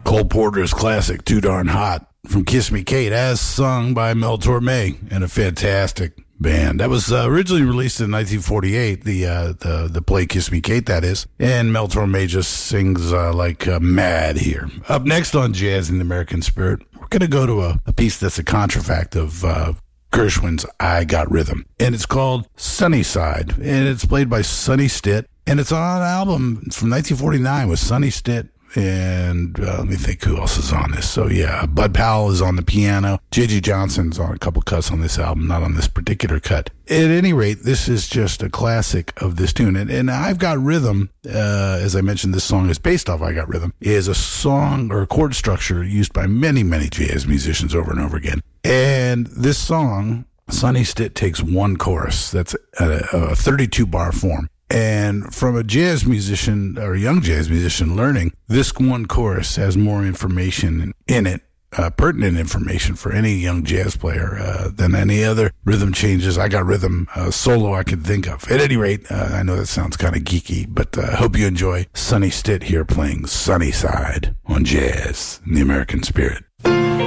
Cole Porter's classic, Too Darn Hot, from Kiss Me Kate, as sung by Mel Torme and a fantastic band. That was originally released in 1948, the play Kiss Me Kate, that is. And Mel Torme just sings like mad here. Up next on Jazz in the American Spirit, we're going to go to a piece that's a contrafact of Gershwin's I Got Rhythm. And it's called Sunnyside. And it's played by Sonny Stitt. And it's on an album from 1949 with Sonny Stitt. And let me think who else is on this. So, yeah, Bud Powell is on the piano. J.G. Johnson's on a couple cuts on this album, not on this particular cut. At any rate, this is just a classic of this tune. And I've Got Rhythm, as I mentioned, this song is based off I Got Rhythm, is a song or a chord structure used by many, many jazz musicians over and over again. And this song, Sonny Stitt takes one chorus. That's a 32-bar form. And from a jazz musician or a young jazz musician learning, this one chorus has more information in it, pertinent information for any young jazz player than any other rhythm changes. I Got Rhythm solo I could think of. At any rate, I know that sounds kind of geeky, but I hope you enjoy Sonny Stitt here playing Sunnyside on Jazz in the American Spirit.